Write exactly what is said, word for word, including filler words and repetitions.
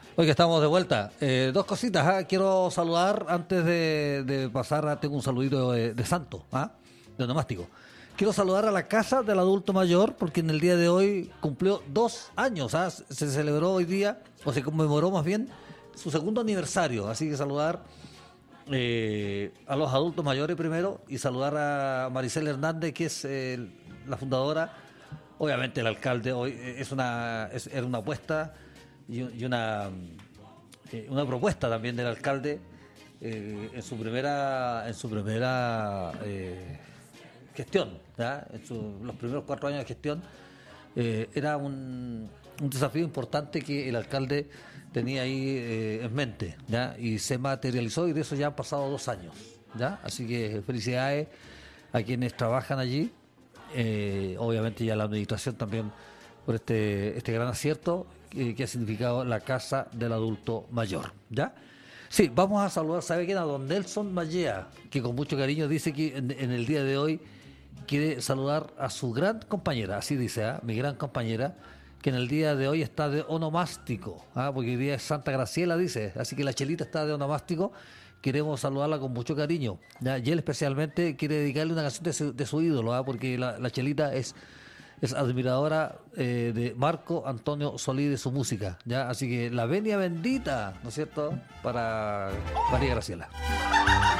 Oye, estamos de vuelta. Eh, dos cositas. ¿ah? Quiero saludar antes de, de pasar. A, tengo un saludito de, de santo, ¿ah? de onomástico. Quiero saludar a la Casa del Adulto Mayor porque en el día de hoy cumplió dos años. ¿ah? Se celebró hoy día, o se conmemoró más bien, su segundo aniversario. Así que saludar eh, a los adultos mayores primero y saludar a Maricel Hernández, que es eh, la fundadora. Obviamente el alcalde hoy es una, es, era una apuesta y una, eh, una propuesta también del alcalde eh, en su primera en su primera eh, gestión, ¿ya? En su, los primeros cuatro años de gestión eh, era un, un desafío importante que el alcalde tenía ahí eh, en mente, ¿ya? Y se materializó y de eso ya han pasado dos años, ¿ya? Así que felicidades a quienes trabajan allí, eh, obviamente ya la administración también por este este gran acierto que, que ha significado la Casa del Adulto Mayor, ¿ya? Sí, vamos a saludar, ¿sabe quién? A don Nelson Mallea, que con mucho cariño dice que en, en el día de hoy quiere saludar a su gran compañera, así dice, ¿eh? mi gran compañera, que en el día de hoy está de onomástico, ¿eh? porque hoy día es Santa Graciela, dice, así que la Chelita está de onomástico, queremos saludarla con mucho cariño, ¿ya? Y él especialmente quiere dedicarle una canción de su, de su ídolo, ¿eh? porque la, la Chelita es... es admiradora eh, de Marco Antonio Solí, de su música, ¿ya? Así que la venia bendita, ¿no es cierto?, para María Graciela.